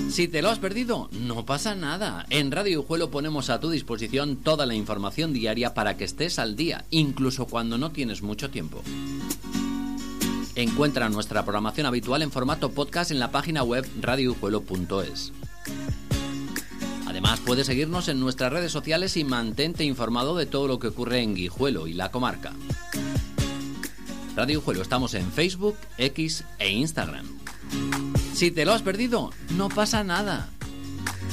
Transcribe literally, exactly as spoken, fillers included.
Si te lo has perdido, no pasa nada. En Radio Guijuelo ponemos a tu disposición toda la información diaria para que estés al día, incluso cuando no tienes mucho tiempo. Encuentra nuestra programación habitual en formato podcast en la página web radio guijuelo punto es. Además, puedes seguirnos en nuestras redes sociales y mantente informado de todo lo que ocurre en Guijuelo y la comarca. Radio Guijuelo, estamos en Facebook, X e Instagram. Si te lo has perdido, no pasa nada.